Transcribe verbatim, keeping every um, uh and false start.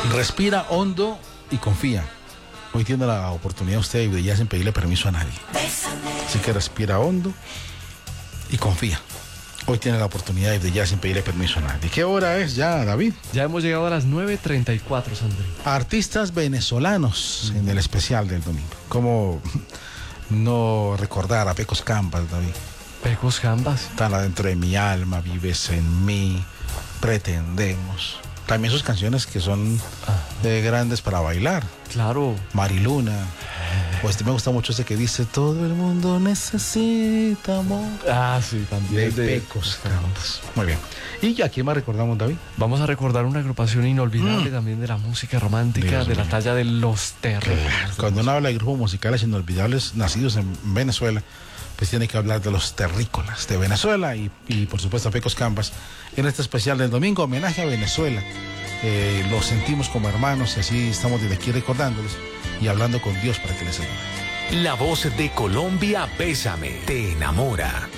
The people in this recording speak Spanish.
Respira hondo y confía. Hoy tiene la oportunidad usted de brillar sin pedirle permiso a nadie. Así que respira hondo y confía. Hoy tiene la oportunidad de brillar sin pedirle permiso a nadie. ¿Qué hora es ya, David? Ya hemos llegado a las nueve treinta y cuatro, Sandri. Artistas venezolanos mm. en el especial del domingo. ¿Cómo no recordar a Pecos Cambas, David? Pecos Cambas. Están adentro de mi alma, vives en mí, pretendemos. También sus canciones que son eh, grandes para bailar. Claro. Mariluna. O este me gusta mucho ese que dice todo el mundo necesita amor. Ah, sí, también. De, de Pecos Cambas. Muy bien. ¿Y a quién más recordamos, David? Vamos a recordar una agrupación inolvidable mm. también de la música romántica, Dios de mío. La talla de Los Terribles. Cuando uno habla de grupos musicales inolvidables nacidos en Venezuela, pues tiene que hablar de los terrícolas de Venezuela y, y por supuesto a Pecos Cambas en este especial del domingo, homenaje a Venezuela. Eh, los sentimos como hermanos y así estamos desde aquí recordándoles y hablando con Dios para que les ayude. La voz de Colombia, Bésame, te enamora.